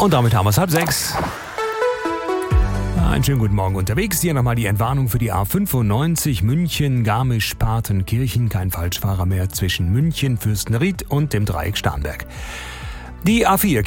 Und damit haben wir es 5:30. Einen schönen guten Morgen unterwegs. Hier nochmal die Entwarnung für die A95 München, Garmisch-Partenkirchen. Kein Falschfahrer mehr zwischen München, Fürstenried und dem Dreieck Starnberg. Die A4